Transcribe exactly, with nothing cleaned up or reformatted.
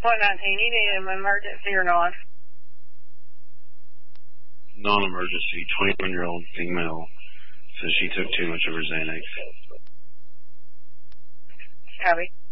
What nineteen? You need an emergency or not? Non-emergency. twenty-one-year-old female says she took too much of her Xanax. Copy.